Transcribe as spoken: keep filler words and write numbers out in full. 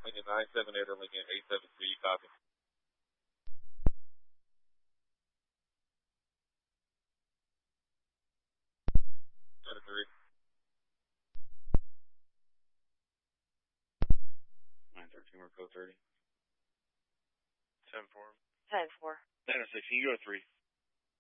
Lincoln nine seven eight or Lincoln eight seven two, you copy. Seven three. Nine thirteen, we're code thirty. Ten four. Ten four. Nine oh six, can you go to three?